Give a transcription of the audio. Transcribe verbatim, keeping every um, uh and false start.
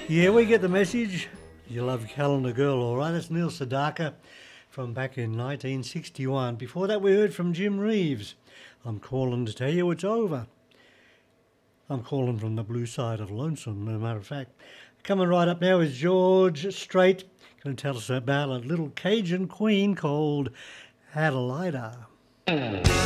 Yeah, we get the message. You love Calendar Girl, all right. That's Neil Sedaka from back in nineteen sixty-one. Before that, we heard from Jim Reeves. I'm calling to tell you it's over. I'm calling from the blue side of Lonesome, as a matter of fact. Coming right up now is George Strait, going to tell us about a little Cajun queen called Adelaida.